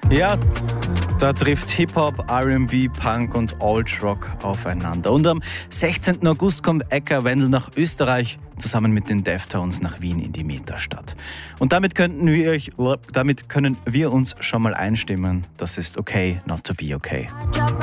Ja, da trifft Hip-Hop, R&B, Punk und Alt-Rock aufeinander. Und am 16. August kommt Ecker Wendel nach Österreich zusammen mit den Deftones nach Wien in die Metastadt. Und damit können wir uns schon mal einstimmen. Das ist Okay Not to Be Okay.